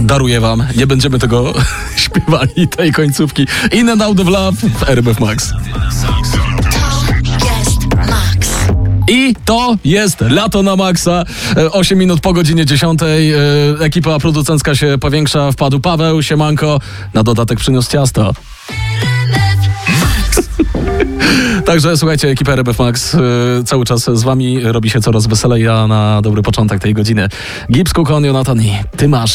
Daruję wam, nie będziemy tego śpiewali, tej końcówki. In and Out of Love w RMF Max. I to jest lato na maksa. 8 minut po godzinie 10. Ekipa producencka się powiększa. Wpadł Paweł, siemanko. Na dodatek przyniósł ciasto. Także słuchajcie, ekipa RMF Max cały czas z wami robi się coraz weselej, a na dobry początek tej godziny Gibbs, Kukon, Jonathan i ty masz